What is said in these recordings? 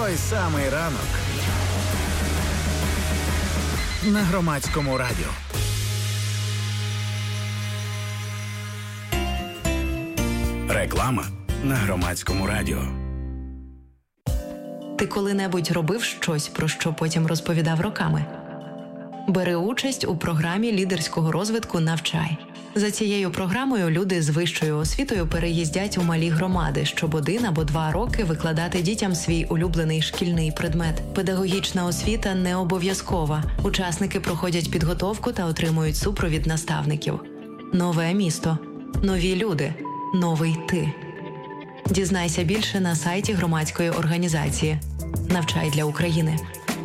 Той самий ранок на Громадському радіо. Реклама на Громадському радіо. Ти коли-небудь робив щось, про що потім розповідав роками? Бери участь у програмі лідерського розвитку «Навчай». За цією програмою люди з вищою освітою переїздять у малі громади, щоб 1 або 2 роки викладати дітям свій улюблений шкільний предмет. Педагогічна освіта не обов'язкова. Учасники проходять підготовку та отримують супровід наставників. Нове місто. Нові люди. Новий ти. Дізнайся більше на сайті громадської організації «Навчай для України».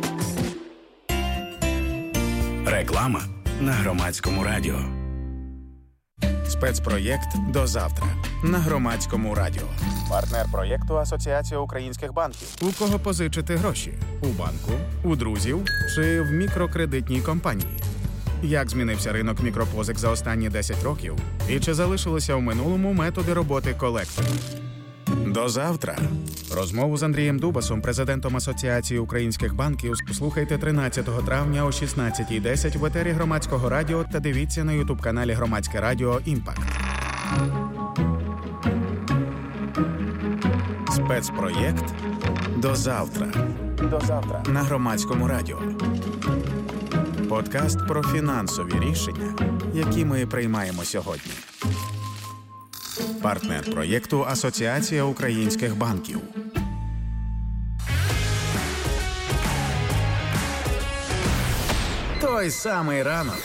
Реклама на Громадському радіо. Спецпроєкт «До завтра» на Громадському радіо. Партнер проєкту Асоціація українських банків. У кого позичити гроші? У банку, у друзів чи в мікрокредитній компанії? Як змінився ринок мікропозик за останні 10 років? І чи залишилися в минулому методи роботи колекторів? До завтра. Розмову з Андрієм Дубасом, президентом Асоціації українських банків, слухайте 13 травня о 16:10 в етері Громадського радіо та дивіться на ютуб-каналі Громадське радіо «Імпакт». Спецпроєкт «До завтра». До завтра на Громадському радіо. Подкаст про фінансові рішення, які ми приймаємо сьогодні. Партнер проєкту Асоціація українських банків. Той самий ранок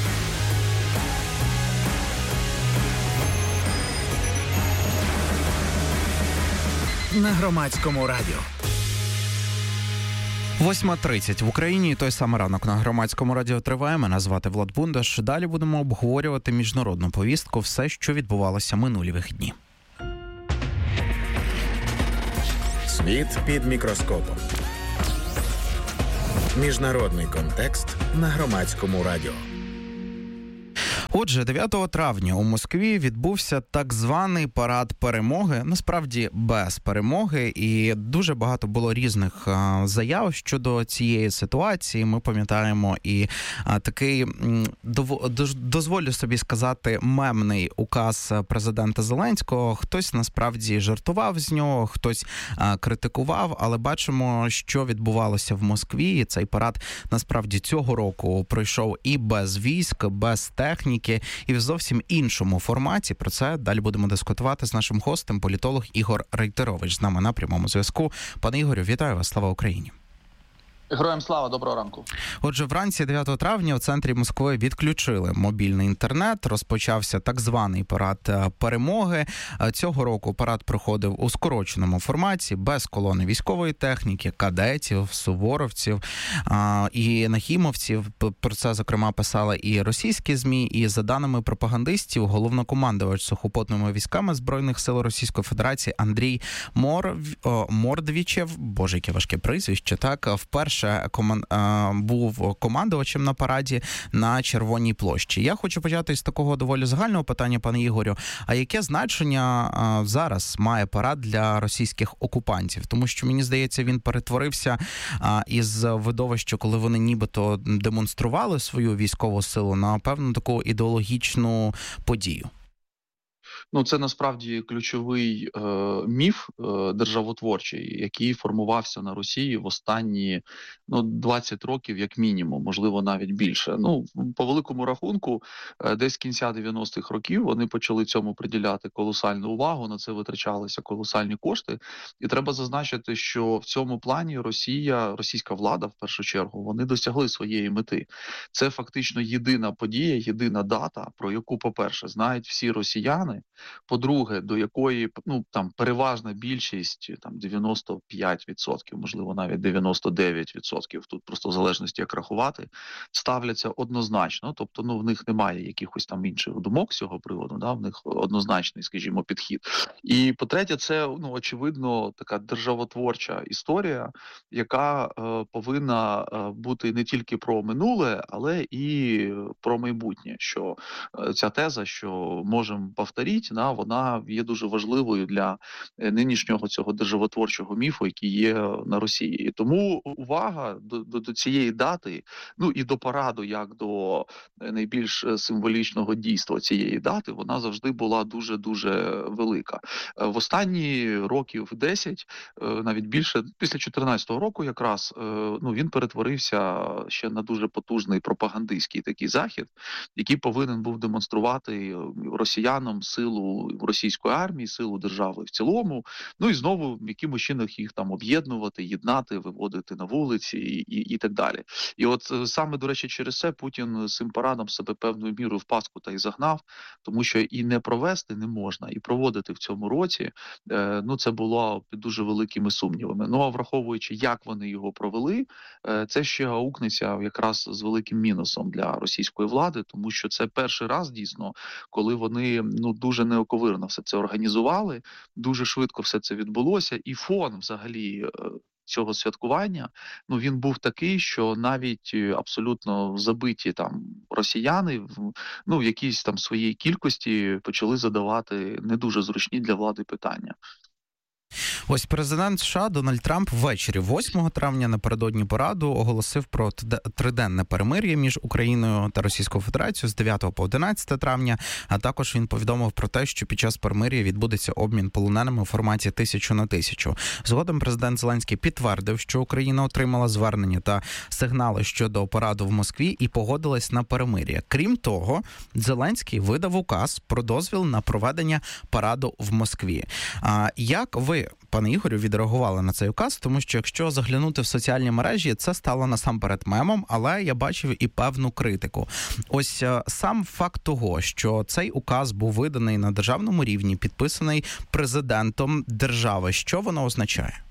на Громадському радіо. 8:30 в Україні, той самий ранок на Громадському радіо триває. Мене звати Влад Бундаш. Далі будемо обговорювати міжнародну повістку, все, що відбувалося минулі вихідні. Світ під мікроскопом. Міжнародний контекст на Громадському радіо. Отже, 9 травня у Москві відбувся так званий парад перемоги, насправді без перемоги, і дуже багато було різних заяв щодо цієї ситуації. Ми пам'ятаємо і такий, дозволю собі сказати, мемний указ президента Зеленського. Хтось насправді жартував з нього, хтось критикував, але бачимо, що відбувалося в Москві. І цей парад насправді цього року пройшов і без військ, без техніки, і в зовсім іншому форматі. Про це далі будемо дискутувати з нашим гостем, політолог Ігор Рейтерович. З нами на прямому зв'язку. Пане Ігорю, вітаю вас, слава Україні. Героям слава, доброго ранку. Отже, вранці 9 травня у центрі Москви відключили мобільний інтернет, розпочався так званий парад перемоги. Цього року парад проходив у скороченому форматі, без колони військової техніки, кадетів, суворовців і нахімовців. Про це, зокрема, писали і російські ЗМІ, і за даними пропагандистів, головнокомандувач сухопутними військами Збройних сил Російської Федерації Андрій Мордвічев, боже, яке важке прізвище, так, вперше був командувачем на параді на Червоній площі. Я хочу почати з такого доволі загального питання, пане Ігорю. А яке значення зараз має парад для російських окупантів? Тому що, мені здається, він перетворився із видовища, коли вони нібито демонстрували свою військову силу, на певну таку ідеологічну подію. Ну, це насправді ключовий міф державотворчий, який формувався на Росії в останні 20 років, як мінімум, можливо, навіть більше. Ну, по великому рахунку, десь з кінця 90-х років вони почали цьому приділяти колосальну увагу, на це витрачалися колосальні кошти. І треба зазначити, що в цьому плані російська влада, в першу чергу, вони досягли своєї мети. Це фактично єдина подія, єдина дата, про яку, по-перше, знають всі росіяни, по-друге, до якої переважна більшість, 95%, можливо навіть 99%, тут просто в залежності як рахувати, ставляться однозначно, тобто в них немає якихось там інших думок з цього приводу, в них однозначний, скажімо, підхід. І по-третє, це очевидно така державотворча історія, яка повинна бути не тільки про минуле, але і про майбутнє, що ця теза, що можемо повторити, сутність, вона є дуже важливою для нинішнього цього державотворчого міфу, який є на Росії. І тому увага до цієї дати, і до параду, як до найбільш символічного дійства цієї дати, вона завжди була дуже-дуже велика. В останні років 10, навіть більше, після 2014 року якраз, він перетворився ще на дуже потужний пропагандистський такий захід, який повинен був демонструвати росіянам силу російської армії, силу держави в цілому, і знову в якимось чином їх там об'єднувати, єднати, виводити на вулиці і так далі. І от саме, до речі, через це Путін з цим парадом себе певною мірою в пастку та й загнав, тому що і не провести не можна, і проводити в цьому році, це було під дуже великими сумнівами. А враховуючи, як вони його провели, це ще аукнеться якраз з великим мінусом для російської влади, тому що це перший раз дійсно, коли вони дуже неоковирно все це організували, дуже швидко все це відбулося, і фон взагалі цього святкування, він був такий, що навіть абсолютно забиті там росіяни в якійсь там своїй кількості почали задавати не дуже зручні для влади питання. Ось президент США Дональд Трамп ввечері 8 травня напередодні параду оголосив про триденне перемир'я між Україною та Російською Федерацією з 9 по 11 травня, а також він повідомив про те, що під час перемир'я відбудеться обмін полоненими у форматі 1000 на 1000. Згодом президент Зеленський підтвердив, що Україна отримала звернення та сигнали щодо параду в Москві і погодилась на перемир'я. Крім того, Зеленський видав указ про дозвіл на проведення параду в Москві. Як ви, пане Ігорю, відреагували на цей указ? Тому що якщо заглянути в соціальні мережі, це стало насамперед мемом, але я бачив і певну критику. Ось сам факт того, що цей указ був виданий на державному рівні, підписаний президентом держави, що воно означає?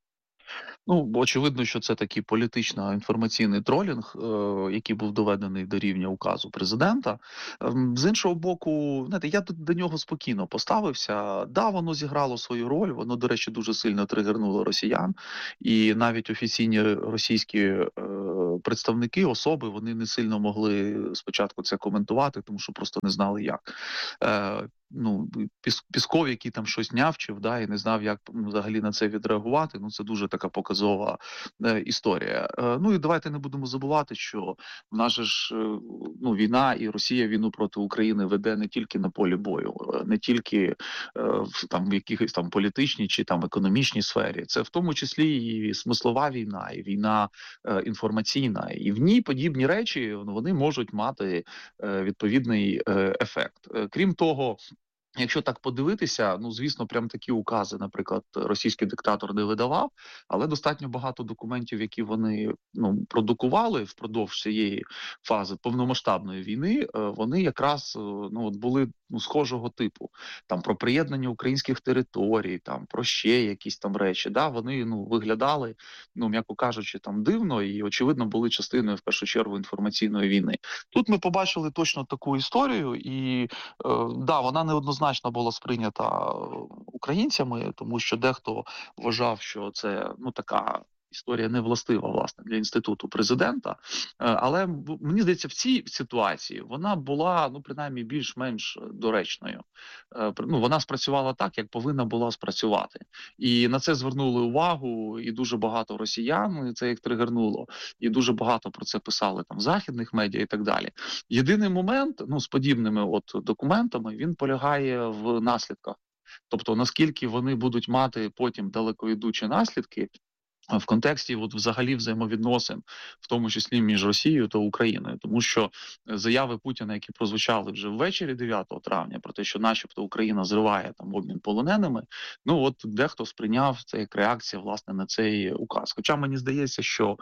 Очевидно, що це такий політично-інформаційний тролінг, який був доведений до рівня указу президента. З іншого боку, я до нього спокійно поставився. Да, воно зіграло свою роль, воно, до речі, дуже сильно тригернуло росіян. І навіть офіційні російські представники, особи, вони не сильно могли спочатку це коментувати, тому що просто не знали як. Пісков, який там щось нявчив, і не знав, як взагалі на це відреагувати, це дуже така показова історія. І давайте не будемо забувати, що в нас же ж війна, і Росія війну проти України веде не тільки на полі бою, не тільки в якихось там політичній чи там економічній сфері. Це в тому числі і смислова війна, і війна інформаційна. І в ній подібні речі, вони можуть мати відповідний ефект. Крім того, якщо так подивитися, звісно, прям такі укази, наприклад, російський диктатор не видавав, але достатньо багато документів, які вони продукували впродовж цієї фази повномасштабної війни, вони якраз були схожого типу. Там про приєднання українських територій, там про ще якісь там речі. Вони виглядали, м'яко кажучи, там дивно і, очевидно, були частиною, в першу чергу, інформаційної війни. Тут ми побачили точно таку історію, і вона неоднозначно була сприйнята українцями, тому що дехто вважав, що це така історія не властива, власне, для інституту президента. Але мені здається, в цій ситуації вона була, принаймні, більш-менш доречною. Вона спрацювала так, як повинна була спрацювати. І на це звернули увагу і дуже багато росіян, і це їх тригернуло, і дуже багато про це писали там в західних медіа і так далі. Єдиний момент, з подібними документами, він полягає в наслідках. Тобто, наскільки вони будуть мати потім далекоідучі наслідки в контексті взагалі взаємовідносин, в тому числі між Росією та Україною. Тому що заяви Путіна, які прозвучали вже ввечері 9 травня, про те, що начебто Україна зриває там обмін полоненими, дехто сприйняв це як реакція, власне, на цей указ. Хоча мені здається, що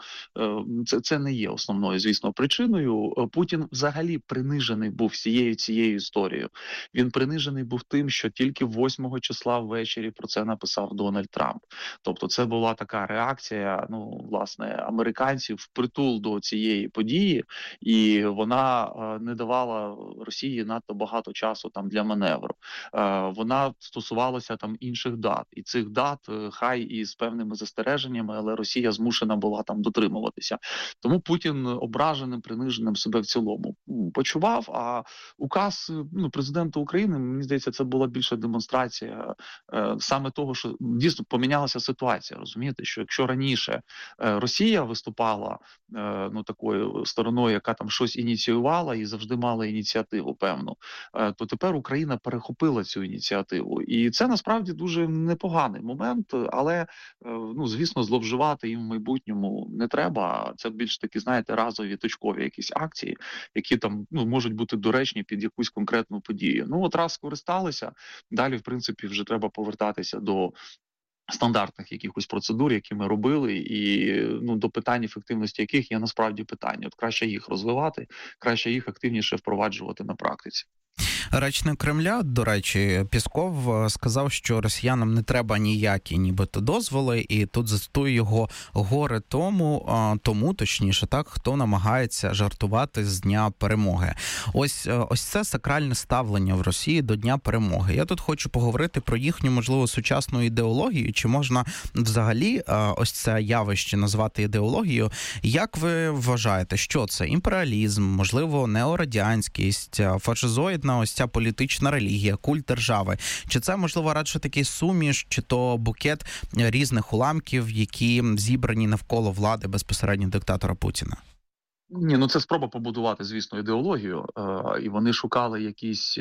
це не є основною, звісно, причиною. Путін взагалі принижений був всією цією історією. Він принижений був тим, що тільки 8 числа ввечері про це написав Дональд Трамп. Тобто це була така реакція реакція, власне, американців впритул до цієї події, і вона не давала Росії надто багато часу там для маневру. Вона стосувалася там інших дат, і цих дат хай і з певними застереженнями, але Росія змушена була там дотримуватися. Тому Путін ображеним, приниженим себе в цілому почував. А указ президента України, мені здається, це була більша демонстрація саме того, що дійсно помінялася ситуація. Розумієте, що якщо раніше Росія виступала такою стороною, яка там щось ініціювала і завжди мала ініціативу певну, то тепер Україна перехопила цю ініціативу. І це насправді дуже непоганий момент, але, звісно, зловживати їм в майбутньому не треба. Це більш такі, знаєте, разові точкові якісь акції, які там можуть бути доречні під якусь конкретну подію. От раз скористалися, далі, в принципі, вже треба повертатися до стандартних якихось процедур, які ми робили, і до питань ефективності яких є насправді питання. От краще їх розвивати, краще їх активніше впроваджувати на практиці. Речник Кремля, до речі, Пєсков сказав, що росіянам не треба ніякі нібито дозволи, і тут зацитую його: горе тому, точніше так, хто намагається жартувати з Дня Перемоги. Ось це сакральне ставлення в Росії до Дня Перемоги. Я тут хочу поговорити про їхню, можливо, сучасну ідеологію, чи можна взагалі ось це явище назвати ідеологією. Як ви вважаєте, що це? Імперіалізм, можливо, неорадянськість, фашизоїдна ось ця політична релігія, культ держави? Чи це, можливо, радше такий суміш, чи то букет різних уламків, які зібрані навколо влади безпосередньо диктатора Путіна? Ні, це спроба побудувати, звісно, ідеологію, і вони шукали якісь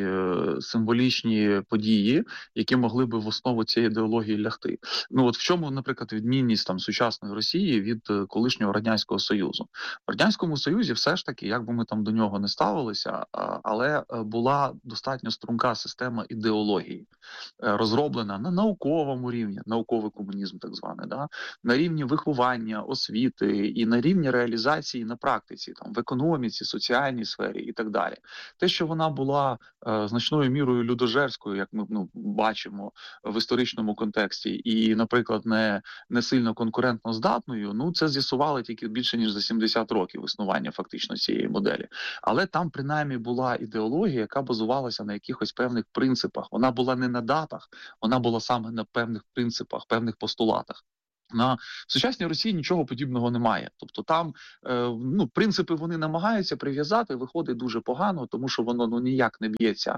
символічні події, які могли би в основу цієї ідеології лягти. От в чому, наприклад, відмінність там сучасної Росії від колишнього Радянського Союзу? В Радянському Союзі все ж таки, як би ми там до нього не ставилися, але була достатньо струнка система ідеології, розроблена на науковому рівні, науковий комунізм так званий, на рівні виховання, освіти і на рівні реалізації на практиці. Там в економіці, соціальній сфері і так далі. Те, що вона була значною мірою людожерською, як ми бачимо в історичному контексті, і, наприклад, не сильно конкурентно здатною, це з'ясували тільки більше ніж за 70 років існування фактично цієї моделі. Але там принаймні була ідеологія, яка базувалася на якихось певних принципах. Вона була не на датах, вона була саме на певних принципах, певних постулатах. На сучасній Росії нічого подібного немає. Тобто там принципи вони намагаються прив'язати, виходить дуже погано, тому що воно ніяк не б'ється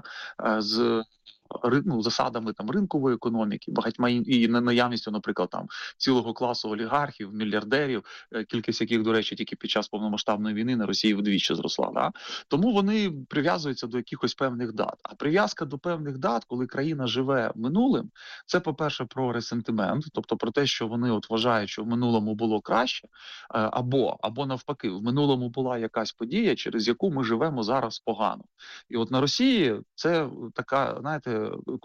з засадами там ринкової економіки, багатьма і наявністю, наприклад, там цілого класу олігархів, мільярдерів, кількість яких, до речі, тільки під час повномасштабної війни на Росії вдвічі зросла. Тому вони прив'язуються до якихось певних дат. А прив'язка до певних дат, коли країна живе минулим, це, по-перше, про ресентимент, тобто про те, що вони вважають, що в минулому було краще, або навпаки, в минулому була якась подія, через яку ми живемо зараз погано. І от на Росії це така, знаєте,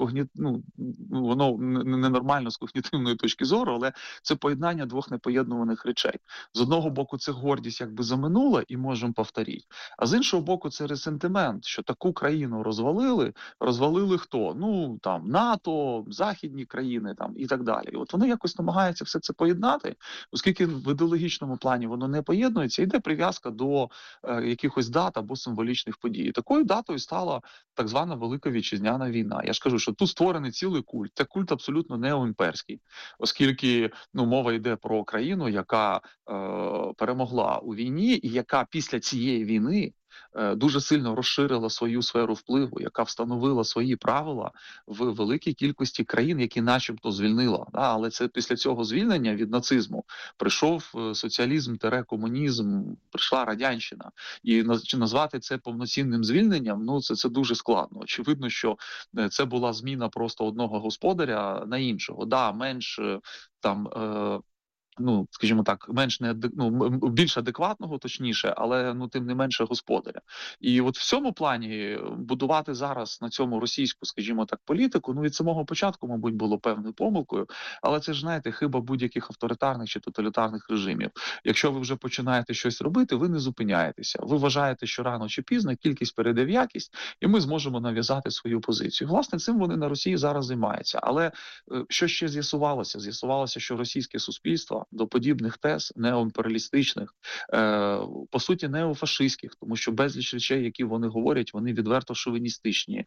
воно ненормально з когнітивної точки зору, але це поєднання двох непоєднуваних речей. З одного боку, це гордість якби за минуле і можемо повторити, а з іншого боку, це ресентимент, що таку країну розвалили хто? НАТО, західні країни і так далі. І от вони якось намагаються все це поєднати, оскільки в ідеологічному плані воно не поєднується, йде прив'язка до якихось дат або символічних подій. І такою датою стала так звана Велика Вітчизняна війна. Я ж кажу, що тут створений цілий культ. Це культ абсолютно неоімперський, оскільки мова йде про країну, яка перемогла у війні і яка після цієї війни дуже сильно розширила свою сферу впливу, яка встановила свої правила в великій кількості країн, які начебто звільнила. Але це після цього звільнення від нацизму прийшов соціалізм-комунізм, прийшла радянщина. І назвати це повноцінним звільненням, це дуже складно. Очевидно, що це була зміна просто одного господаря на іншого. Менш там... скажімо так, більш адекватного, точніше, але тим не менше господаря. І от в цьому плані будувати зараз на цьому російську, скажімо так, політику, від самого початку, мабуть, було певною помилкою, але це ж, знаєте, хиба будь-яких авторитарних чи тоталітарних режимів. Якщо ви вже починаєте щось робити, ви не зупиняєтеся. Ви вважаєте, що рано чи пізно кількість перейде в якість, і ми зможемо нав'язати свою позицію. Власне, цим вони на Росії зараз займаються. Але що ще з'ясувалося? З'ясувалося, що російське суспільство до подібних тез неоімперіалістичних, по суті, неофашистських, тому що безліч речей, які вони говорять, вони відверто шовіністичні,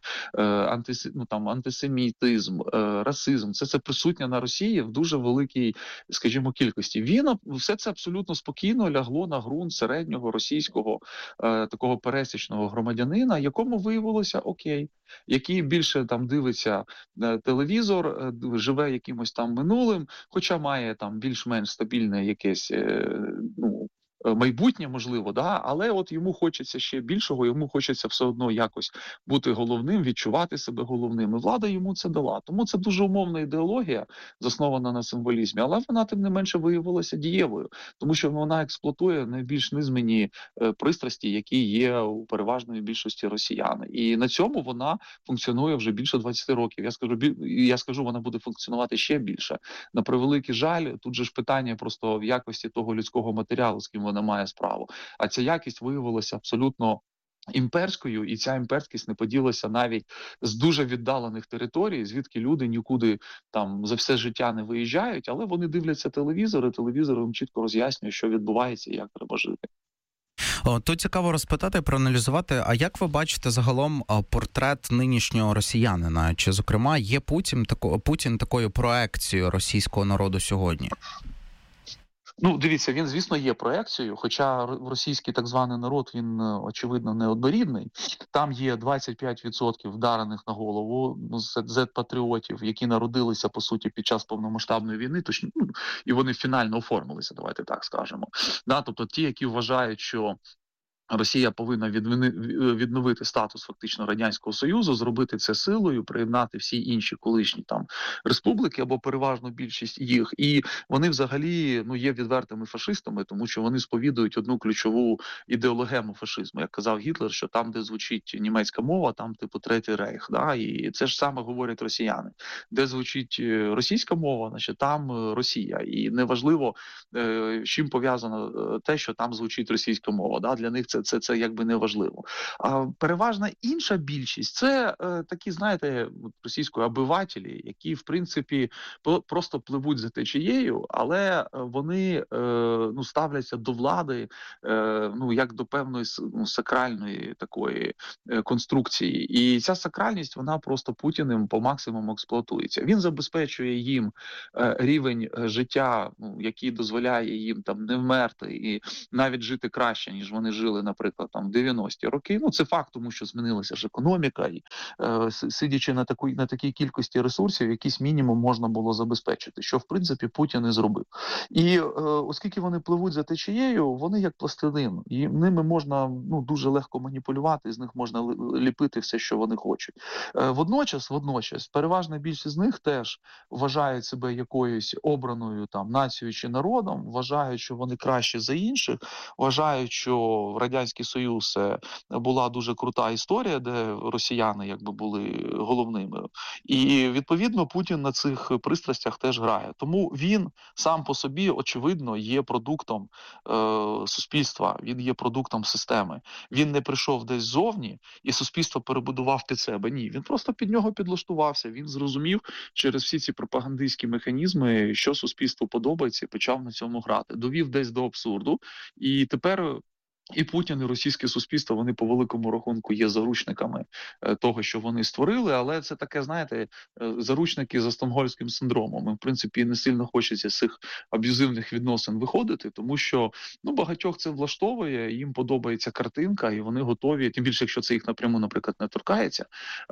антисемітизм, расизм. Це присутнє на Росії в дуже великій, скажімо, кількості. Все це абсолютно спокійно лягло на ґрунт середнього російського такого пересічного громадянина, якому виявилося окей, який більше там дивиться телевізор, живе якимось там минулим, хоча має там більш-менш стабільне якесь майбутнє, можливо, да, але от йому хочеться ще більшого, йому хочеться все одно якось бути головним, відчувати себе головним. І влада йому це дала. Тому це дуже умовна ідеологія, заснована на символізмі, але вона тим не менше виявилася дієвою, тому що вона експлуатує найбільш низмені пристрасті, які є у переважної більшості росіян. І на цьому вона функціонує вже більше 20 років. Я скажу, вона буде функціонувати ще більше. На превеликий жаль, тут же ж питання просто в якості того людського матеріалу, з ким вона має справу. А ця якість виявилася абсолютно імперською, і ця імперськість не поділася навіть з дуже віддалених територій, звідки люди нікуди там за все життя не виїжджають, але вони дивляться телевізор, і телевізор їм чітко роз'яснює, що відбувається і як треба жити. Тут цікаво розпитати, проаналізувати, а як ви бачите загалом портрет нинішнього росіянина? Чи, зокрема, є Путін такою проекцією російського народу сьогодні? Дивіться, він, звісно, є проекцією, хоча російський так званий народ, він, очевидно, неоднорідний. Там є 25% вдарених на голову зет-патріотів, які народилися, по суті, під час повномасштабної війни, і вони фінально оформилися, давайте так скажемо. Тобто ті, які вважають, що Росія повинна відновити статус фактично Радянського Союзу, зробити це силою, приєднати всі інші колишні там республіки або переважну більшість їх. І вони взагалі є відвертими фашистами, тому що вони сповідують одну ключову ідеологему фашизму. Як казав Гітлер, що там, де звучить німецька мова, там типу Третій Рейх. Да? І це ж саме говорять росіяни. Де звучить російська мова, значить там Росія. І неважливо, з чим пов'язано те, що там звучить російська мова. Да? Для них це якби не важливо. А переважна інша більшість – це такі, знаєте, російської обивателі, які, в принципі, просто пливуть за течією, але вони ставляться до влади як до певної сакральної такої конструкції. І ця сакральність, вона просто Путіним по максимуму експлуатується. Він забезпечує їм рівень життя, який дозволяє їм там не вмерти і навіть жити краще, ніж вони жили, наприклад, там 90-ті роки. Це факт, тому що змінилася ж економіка, і сидячи на такій кількості ресурсів, якийсь мінімум можна було забезпечити, що, в принципі, Путін і зробив. І оскільки вони пливуть за течією, вони як пластилин, і ними можна дуже легко маніпулювати, з них можна ліпити все, що вони хочуть. Водночас, переважна більшість з них теж вважають себе якоюсь обраною там нацією чи народом, вважають, що вони кращі за інших, вважають, що Радянський Союз була дуже крута історія, де росіяни якби були головними. І, відповідно, Путін на цих пристрастях теж грає. Тому він сам по собі, очевидно, є продуктом суспільства, він є продуктом системи. Він не прийшов десь ззовні і суспільство перебудував під себе. Ні, він просто під нього підлаштувався. Він зрозумів через всі ці пропагандистські механізми, що суспільству подобається, і почав на цьому грати. Довів десь до абсурду. І тепер і Путін, і російське суспільство, вони по великому рахунку є заручниками того, що вони створили, але це таке, знаєте, заручники за стокгольмським синдромом. І, в принципі, не сильно хочеться з цих аб'юзивних відносин виходити, тому що багатьох це влаштовує, їм подобається картинка, і вони готові, тим більше, якщо це їх напряму, наприклад, не торкається,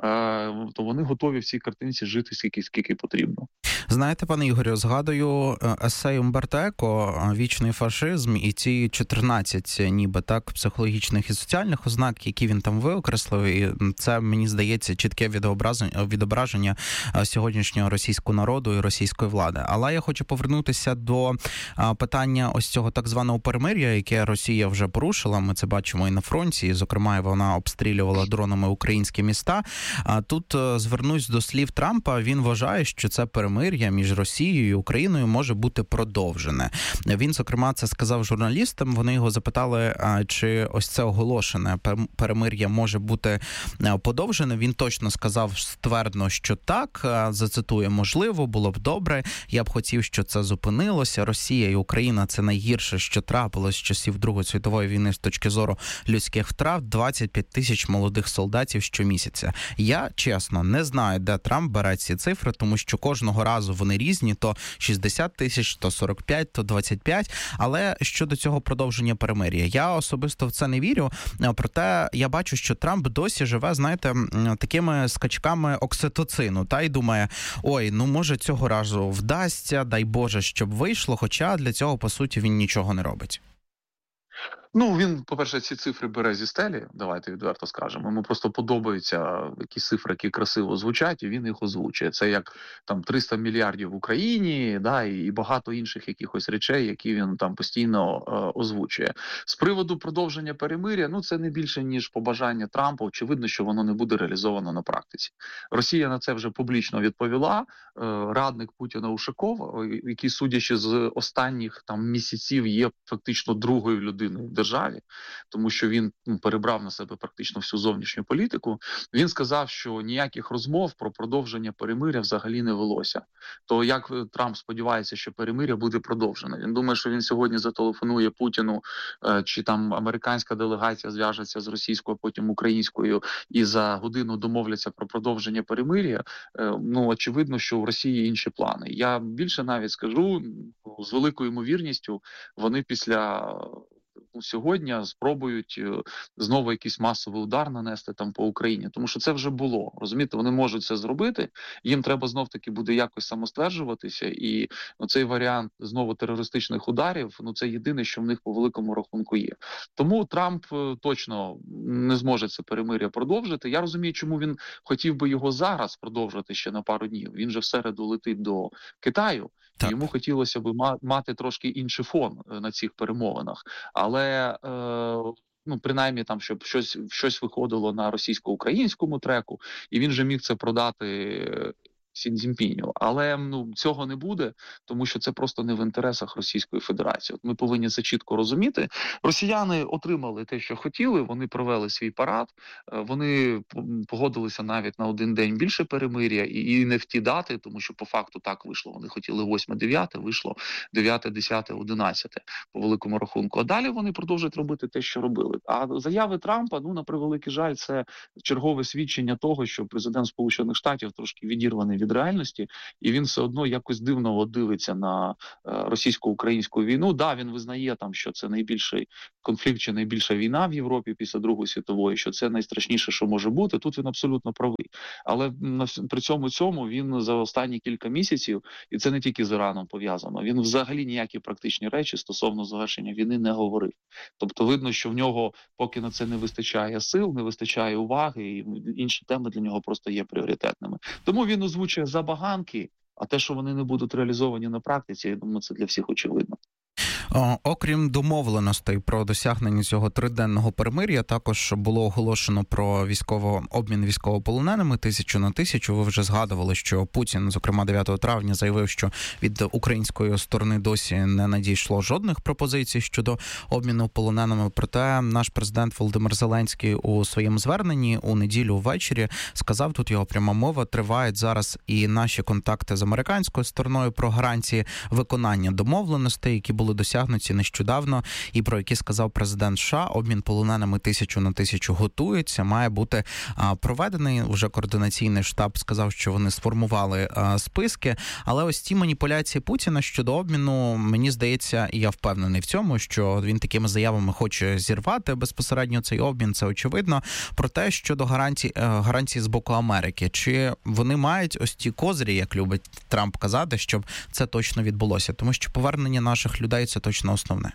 то вони готові в цій картинці жити скільки потрібно. Знаєте, пане Ігорю, згадую есей Умберто Еко «Вічний фашизм» і ці 14 ніби так психологічних і соціальних ознак, які він там виокреслив, і це, мені здається, чітке відображення сьогоднішнього російського народу і російської влади. Але я хочу повернутися до питання ось цього так званого перемир'я, яке Росія вже порушила. Ми це бачимо і на фронті, і, зокрема, вона обстрілювала дронами українські міста. Тут звернусь до слів Трампа. Він вважає, що це перемир'я між Росією і Україною може бути продовжене. Він, зокрема, це сказав журналістам. Вони його запитали, чи ось це оголошене перемир'я може бути подовжене. Він точно сказав ствердно, що так, зацитую, можливо, було б добре, я б хотів, щоб це зупинилося. Росія і Україна – це найгірше, що трапилось з часів Другої світової війни з точки зору людських втрат, 25 тисяч молодих солдатів щомісяця. Я, чесно, не знаю, де Трамп бере ці цифри, тому що кожного разу вони різні, то 60 тисяч, то 45, то 25, але щодо цього продовження перемир'я, я особисто в це не вірю, проте я бачу, що Трамп досі живе, знаєте, такими скачками окситоцину, та й думає, ой, ну може цього разу вдасться, дай Боже, щоб вийшло, хоча для цього, по суті, він нічого не робить. Ну, він, по-перше, ці цифри бере зі стелі, давайте відверто скажемо. Йому просто подобаються якісь цифри, які красиво звучать, і він їх озвучує. Це як там 300 мільярдів в Україні, да, і багато інших якихось речей, які він там постійно озвучує. З приводу продовження перемир'я, ну, це не більше, ніж побажання Трампа. Очевидно, що воно не буде реалізовано на практиці. Росія на це вже публічно відповіла. Радник Путіна Ушаков, який, судячи з останніх там місяців, є фактично другою людиною в державі, тому що він перебрав на себе практично всю зовнішню політику, він сказав, що ніяких розмов про продовження перемиря взагалі не велося. То як Трамп сподівається, що перемиря буде продовжене? Він думає, що він сьогодні зателефонує Путіну, чи там американська делегація зв'яжеться з російською, потім українською, і за годину домовляться про продовження перемиря. Ну, очевидно, що в Росії інші плани. Я більше навіть скажу, з великою ймовірністю вони після сьогодні спробують знову якийсь масовий удар нанести там по Україні, тому що це вже було, розумієте, вони можуть це зробити, їм треба знов-таки буде якось самостверджуватися, і цей варіант знову терористичних ударів, ну це єдине, що в них по великому рахунку є. Тому Трамп точно не зможе це перемир'я продовжити. Я розумію, чому він хотів би його зараз продовжити ще на пару днів. Він же в середу летить до Китаю, і йому хотілося б мати трошки інший фон на цих перемовинах. Але, ну, принаймні, там, щоб щось виходило на російсько-українському треку, і він же міг це продати Сі Цзіньпіню. Але цього не буде, тому що це просто не в інтересах Російської Федерації. От ми повинні це чітко розуміти. Росіяни отримали те, що хотіли, вони провели свій парад, вони погодилися навіть на один день більше перемир'я і не в ті дати, тому що по факту так вийшло. Вони хотіли 8-9, вийшло 9-10-11 по великому рахунку. А далі вони продовжують робити те, що робили. А заяви Трампа, на превеликий жаль, це чергове свідчення того, що президент Сполучених Штатів трошки відірваний від реальності, і він все одно якось дивно дивиться на російсько-українську війну. Да, він визнає там, що це найбільший конфлікт чи найбільша війна в Європі після Другої світової, що це найстрашніше, що може бути. Тут він абсолютно правий. Але при цьому він за останні кілька місяців, і це не тільки з Іраном пов'язано, він взагалі ніякі практичні речі стосовно завершення війни не говорив. Тобто видно, що в нього поки на це не вистачає сил, не вистачає уваги, і інші теми для нього просто є пріоритетними. Тому він озвучує забаганки, а те, що вони не будуть реалізовані на практиці, я думаю, це для всіх очевидно. Окрім домовленостей про досягнення цього триденного перемир'я, також було оголошено про обмін військовополоненими 1000 на 1000. Ви вже згадували, що Путін, зокрема 9 травня, заявив, що від української сторони досі не надійшло жодних пропозицій щодо обміну полоненими. Проте наш президент Володимир Зеленський у своєму зверненні у неділю ввечері сказав, тут його пряма мова, тривають зараз і наші контакти з американською стороною про гарантії виконання домовленостей, які були досягнуті нещодавно, і про які сказав президент США. Обмін полоненими 1000 на 1000 готується, має бути проведений. Уже координаційний штаб сказав, що вони сформували списки, але ось ті маніпуляції Путіна щодо обміну, мені здається, і я впевнений в цьому, що він такими заявами хоче зірвати безпосередньо цей обмін, це очевидно. Проте щодо гарантій з боку Америки, чи вони мають ось ті козирі, як любить Трамп казати, щоб це точно відбулося, тому що повернення наших людей – це точно основне.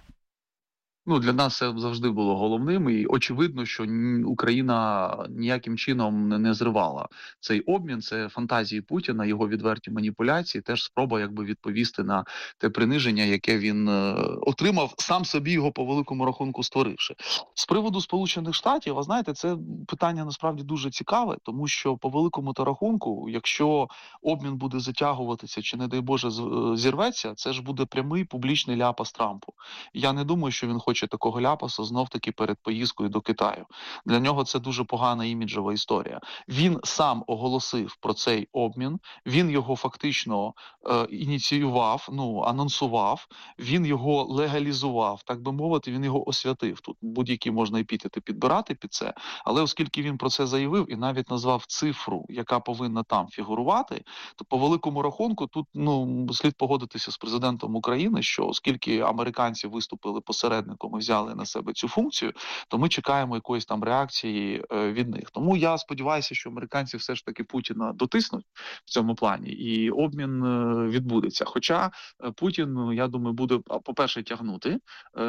Для нас це завжди було головним, і очевидно, що Україна ніяким чином не зривала цей обмін. Це фантазії Путіна, його відверті маніпуляції, теж спроба відповісти на те приниження, яке він отримав, сам собі його по великому рахунку створивши. З приводу Сполучених Штатів, ви знаєте, це питання насправді дуже цікаве, тому що по великому рахунку, якщо обмін буде затягуватися чи, не дай Боже, зірветься, це ж буде прямий публічний ляпас Трампу. Я не думаю, що він хоче хоче такого ляпасу знов-таки перед поїздкою до Китаю. Для нього це дуже погана іміджова історія. Він сам оголосив про цей обмін, він його фактично ініціював, анонсував, він його легалізував, так би мовити, він його освятив. Тут будь-які можна епітети підбирати під це, але оскільки він про це заявив і навіть назвав цифру, яка повинна там фігурувати, то по великому рахунку тут слід погодитися з президентом України, що оскільки американці виступили посередником і взяли на себе цю функцію, то ми чекаємо якоїсь там реакції від них. Тому я сподіваюся, що американці все ж таки Путіна дотиснуть в цьому плані і обмін відбудеться. Хоча Путін, я думаю, буде, по-перше, тягнути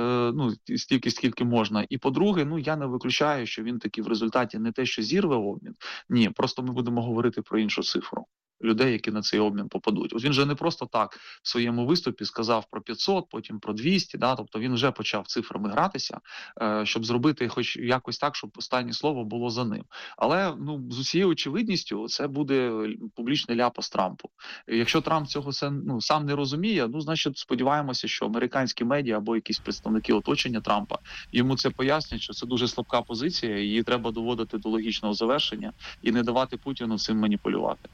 стільки, скільки можна, і по-друге, я не виключаю, що він таки в результаті не те, що зірве обмін, ні, просто ми будемо говорити про іншу цифру людей, які на цей обмін попадуть. От він же не просто так в своєму виступі сказав про 500, потім про 200, тобто він вже почав цифрами гратися, щоб зробити хоч якось так, щоб останнє слово було за ним. Але, з усією очевидністю, це буде публічний ляпас Трампу. Якщо Трамп цього сам не розуміє, значить сподіваємося, що американські медіа або якісь представники оточення Трампа йому це пояснять, що це дуже слабка позиція, її треба доводити до логічного завершення і не давати Путіну цим маніпулювати.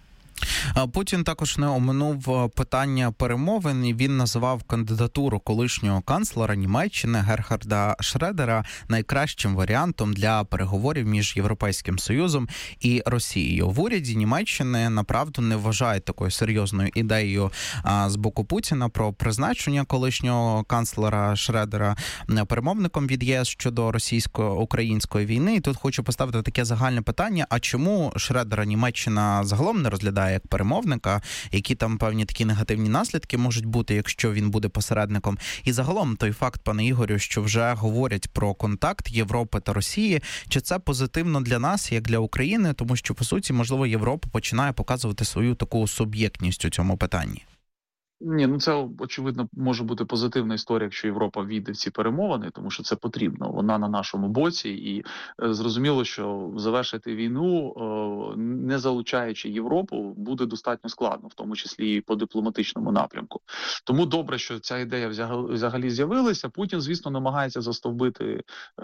Путін також не оминув питання перемовин, і він назвав кандидатуру колишнього канцлера Німеччини Герхарда Шредера найкращим варіантом для переговорів між Європейським Союзом і Росією. В уряді Німеччини, направду, не вважають такою серйозною ідеєю з боку Путіна про призначення колишнього канцлера Шредера перемовником від ЄС щодо російсько-української війни. І тут хочу поставити таке загальне питання, а чому Шредера Німеччина загалом не розглядає як перемовника, які там певні такі негативні наслідки можуть бути, якщо він буде посередником. І загалом той факт, пане Ігорю, що вже говорять про контакт Європи та Росії, чи це позитивно для нас, як для України, тому що, по суті, можливо, Європа починає показувати свою таку суб'єктність у цьому питанні? Ні, це, очевидно, може бути позитивна історія, якщо Європа війде в ці перемовини, тому що це потрібно. Вона на нашому боці, і зрозуміло, що завершити війну, не залучаючи Європу, буде достатньо складно, в тому числі і по дипломатичному напрямку. Тому добре, що ця ідея взагалі з'явилася. Путін, звісно, намагається застовбити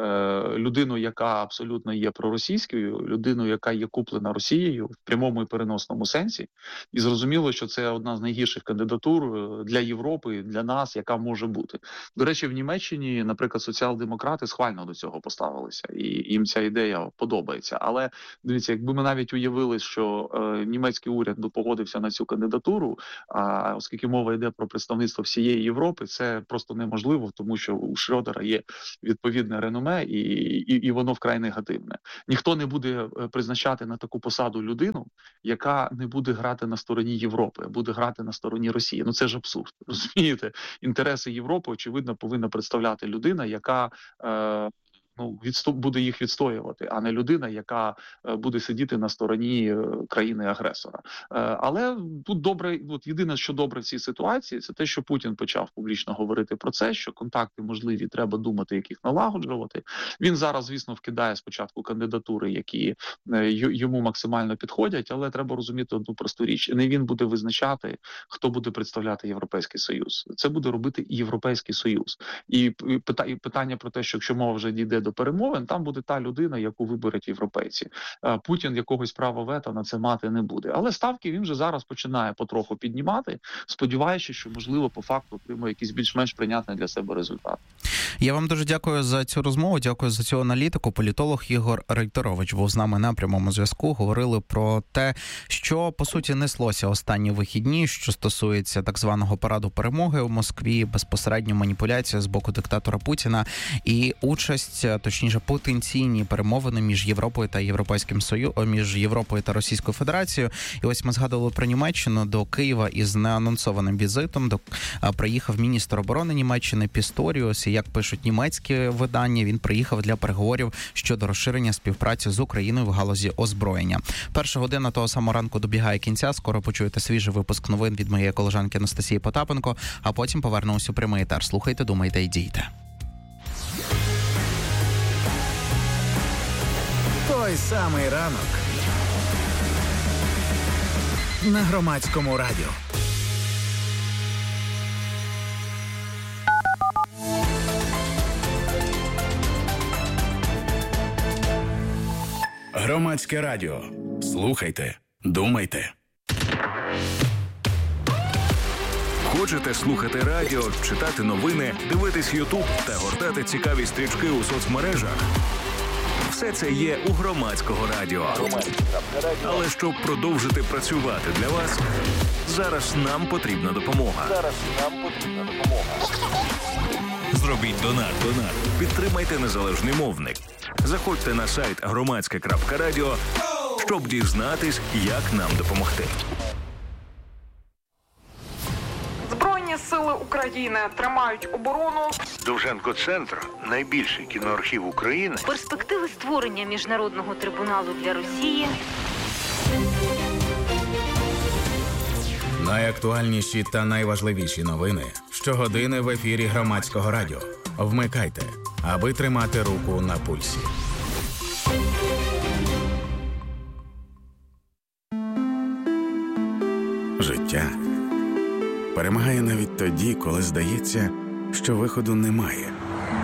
людину, яка абсолютно є проросійською, людину, яка є куплена Росією в прямому і переносному сенсі. І зрозуміло, що це одна з найгірших кандидатур для Європи, для нас, яка може бути. До речі, в Німеччині, наприклад, соціал-демократи схвально до цього поставилися, і їм ця ідея подобається. Але, дивіться, якби ми навіть уявили, що німецький уряд би погодився на цю кандидатуру, оскільки мова йде про представництво всієї Європи, це просто неможливо, тому що у Шредера є відповідне реноме, і воно вкрай негативне. Ніхто не буде призначати на таку посаду людину, яка не буде грати на стороні Європи, а буде грати на стороні Росії. Це ж абсурд, розумієте? Інтереси Європи, очевидно, повинна представляти людина, яка буде їх відстоювати, а не людина, яка буде сидіти на стороні країни-агресора. Але тут добре, єдине, що добре в цій ситуації, це те, що Путін почав публічно говорити про це, що контакти можливі, треба думати, як їх налагоджувати. Він зараз, звісно, вкидає спочатку кандидатури, які йому максимально підходять, але треба розуміти одну просту річ. Не він буде визначати, хто буде представляти Європейський Союз. Це буде робити Європейський Союз. І питання про те, що якщо мова вже дійде до перемовин, там буде та людина, яку виберуть європейці. Путін якогось права вето на це мати не буде. Але ставки він вже зараз починає потроху піднімати, сподіваючись, що, можливо, по факту отримує якийсь більш-менш прийнятний для себе результат. Я вам дуже дякую за цю розмову, дякую за цю аналітику. Політолог Ігор Рейтерович був з нами на прямому зв'язку. Говорили про те, що, по суті, неслося останні вихідні, що стосується так званого параду перемоги у Москві, безпосередньо маніпуляція з боку диктатора Путіна і участь, точніше, потенційні перемовини між Європою та Європейським Союзом, між Європою та Російською Федерацією. І ось ми згадували про Німеччину. До Києва із неанонсованим візитом приїхав міністр оборони Німеччини Пісторіус. І, як пишуть німецькі видання, він приїхав для переговорів щодо розширення співпраці з Україною в галузі озброєння. Перша година того самого ранку добігає кінця. Скоро почуєте свіжий випуск новин від моєї колежанки Анастасії Потапенко, а потім повернемось у прямий етер. Слухайте, думайте і дійте. Той самий ранок на Громадському радіо. Громадське радіо. Слухайте, думайте. Хочете слухати радіо, читати новини, дивитись Ютуб та гортати цікаві стрічки у соцмережах? Все це є у Громадського радіо. Але щоб продовжити працювати для вас, зараз нам потрібна допомога. Зробіть донат. Підтримайте незалежний мовник. Заходьте на сайт громадське.радіо, щоб дізнатись, як нам допомогти. Збройні сили України тримають оборону. Довженко-центр – найбільший кіноархів України. Перспективи створення міжнародного трибуналу для Росії. Найактуальніші та найважливіші новини щогодини в ефірі Громадського радіо. Вмикайте, аби тримати руку на пульсі. Життя перемагає навіть тоді, коли здається, що виходу немає.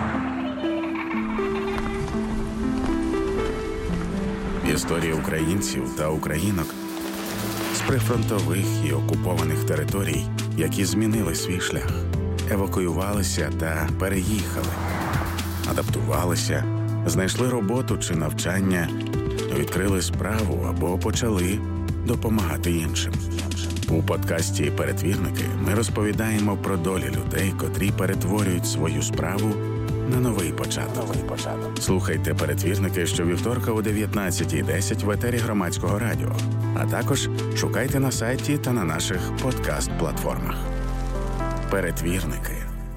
Історії українців та українок з прифронтових і окупованих територій, які змінили свій шлях, евакуювалися та переїхали, адаптувалися, знайшли роботу чи навчання, відкрили справу або почали допомагати іншим. У подкасті «Перетвірники» ми розповідаємо про долі людей, котрі перетворюють свою справу на новий початок. Слухайте «Перетвірники» щовівторка о 19:10 в етері Громадського радіо, а також шукайте на сайті та на наших подкаст-платформах. «Перетвірники».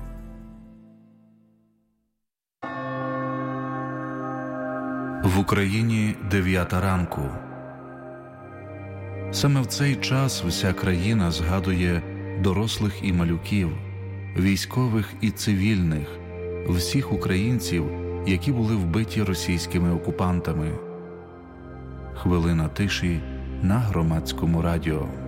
В Україні 9 ранку. Саме в цей час вся країна згадує дорослих і малюків, військових і цивільних, всіх українців, які були вбиті російськими окупантами. Хвилина тиші на Громадському радіо.